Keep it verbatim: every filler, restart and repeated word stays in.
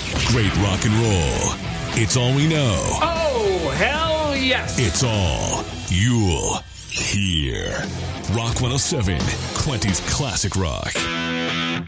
Great rock and roll. It's all we know. Oh, hell yes. It's all you'll hear. Rock one oh seven, Quentin's Classic Rock.